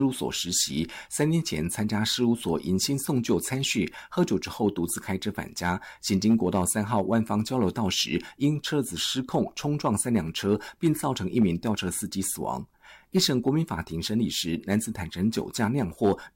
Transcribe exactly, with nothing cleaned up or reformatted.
务所实习，三年前参加事务所迎新送旧参叙，喝酒之后独自开车返家，行经国道三号万方交流道时，因车子失控冲撞三辆车，并造成一名吊车司机死亡。一审国民法庭审理时，男子坦承酒驾酿祸，